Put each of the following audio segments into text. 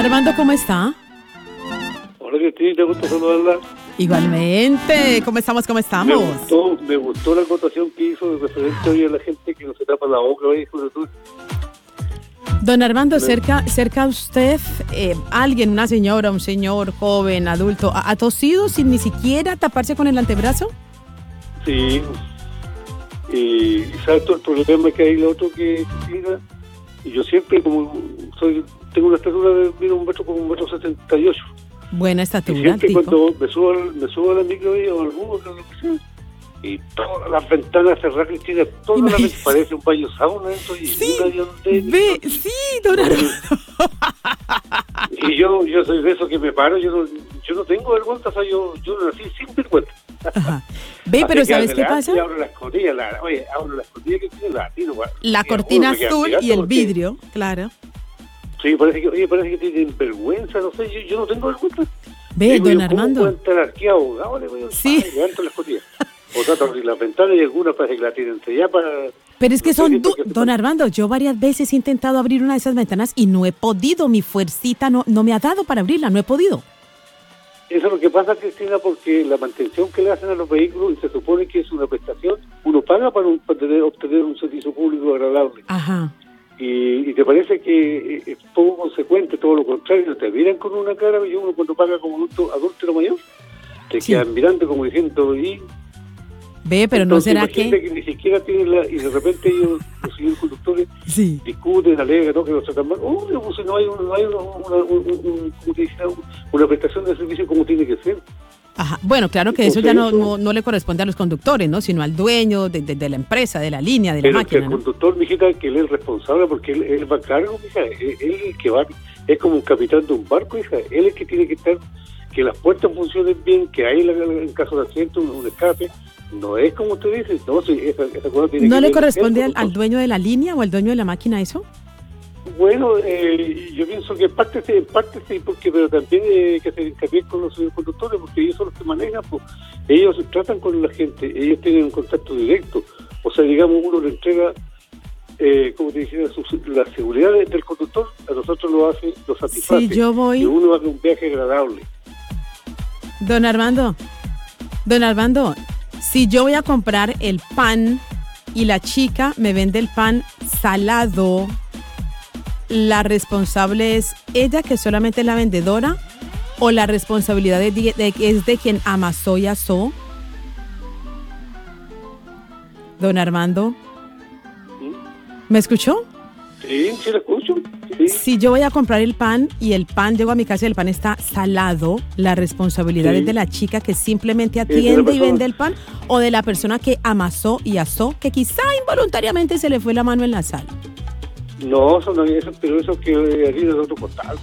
Armando, ¿cómo está? Hola, Cristina, te gusta saludarla. Igualmente, ¿cómo estamos? Me gustó la acotación que hizo referente hoy a la gente que no se tapa la boca hoy, sobre todo. Don Armando, cerca a usted, alguien, una señora, un señor, joven, adulto, ¿ha tosido sin ni siquiera taparse con el antebrazo? Sí. Y salto el problema que hay lo otro que Cristina, y yo siempre como tengo una estatura de 1,78 m. Buena estatura, y siempre tico. cuando me subo a la micro o al bus, lo que sea, y todas las ventanas cerradas, Cristina, todas las ventanas, parece un baño sauna dentro y sí, sí, don Armando. Y yo soy de esos que me paro, yo no tengo vergüenza, o sea, yo nací sin vergüenza. Ajá. Ve, pero ¿sabes qué pasa? Abro la escotilla, que tiene la cortina azul y el vidrio, claro. Sí, parece que tienen vergüenza, no sé, yo no tengo vergüenza. Ve, don Armando. ¿Cómo pueden estar aquí abogados? Sí. Levanto la escotilla. O trato de abrir las ventanas y algunas parece que la tienen ya para... Pero es que don Armando, yo varias veces he intentado abrir una de esas ventanas y no he podido, mi fuercita no me ha dado para abrirla, no he podido. Eso es lo que pasa, Cristina, porque la mantención que le hacen a los vehículos, y se supone que es una prestación, uno paga para obtener un servicio público agradable. Ajá. Y te parece que es poco consecuente, todo lo contrario, te miran con una cara, y uno cuando paga como adúltero mayor, te quedan mirando como diciendo, Ve, pero entonces, no será que ni siquiera tienen y de repente ellos, los señores conductores, discuten, alegan, ¿no? Que los tratan mal. Pues no hay una prestación de servicio como tiene que ser. Ajá. Bueno, claro que entonces, eso ya no le corresponde a los conductores, ¿no? Sino al dueño de la empresa, de la línea, de la máquina. El conductor, mijita, que él es responsable porque él va a cargo, mija, él es el que va, es como un capitán de un barco, hija, él es el que tiene que estar, que las puertas funcionen bien, que hay en caso de accidente un escape. No es como usted dice, no, esa cosa tiene ¿No que le corresponde al dueño de la línea o al dueño de la máquina eso? Bueno, yo pienso que en parte sí, pero también hay que hacer hincapié con los conductores, porque ellos son los que manejan, pues, ellos tratan con la gente, ellos tienen un contacto directo, o sea, digamos, uno le entrega, como te decía, la seguridad del conductor, a nosotros lo satisface, si yo voy... y uno hace un viaje agradable. Don Armando, si yo voy a comprar el pan y la chica me vende el pan salado, ¿la responsable es ella, que solamente es la vendedora, o la responsabilidad es de quien amasó y asó? Don Armando, ¿me escuchó? Sí, la escucho. Sí. Si yo voy a comprar el pan y el pan, llego a mi casa y el pan está salado, ¿la responsabilidad es de la chica que simplemente atiende y vende el pan, o de la persona que amasó y asó, que quizá involuntariamente se le fue la mano en la sal? No, pero eso que harina de otro costal,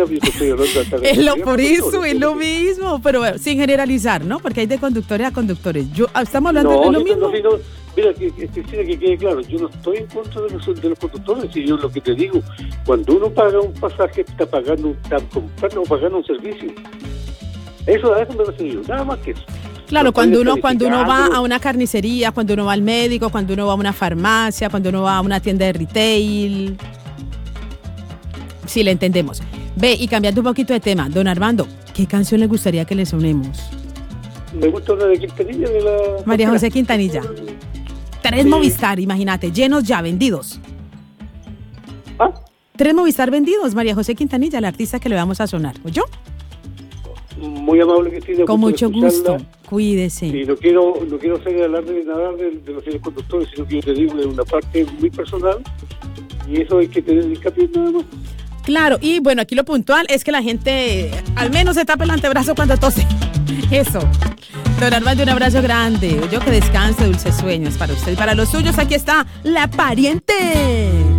es lo mismo, pero bueno, sin generalizar, ¿no? Porque hay de conductores a conductores. Estamos hablando de lo mismo. Mira, Cristina, que quede claro, yo no estoy en contra de los conductores, y yo lo que te digo, cuando uno paga un pasaje, está comprando o pagando un servicio. Eso me refiero yo, nada más que eso. Claro, cuando uno va a una carnicería, cuando uno va al médico, cuando uno va a una farmacia, cuando uno va a una tienda de retail. Sí, le entendemos. Ve, y cambiando un poquito de tema, don Armando, ¿qué canción le gustaría que le sonemos? Me gusta una de Quintanilla, de la... María José Quintanilla. 3 Movistar, imagínate, llenos ya, vendidos. 3 Movistar vendidos, María José Quintanilla, la artista que le vamos a sonar. ¿Oyó? Muy amable, Cristina. Con mucho gusto. Cuídese. Y no quiero hacer alarde de nada de los señores conductores, sino que yo te digo de una parte muy personal, y eso hay que tener hincapié nada más. Claro, y bueno, aquí lo puntual es que la gente al menos se tapa el antebrazo cuando tose. Eso. Don Armando, un abrazo grande. Yo que descanse, dulces sueños para usted y para los suyos. Aquí está La Pariente.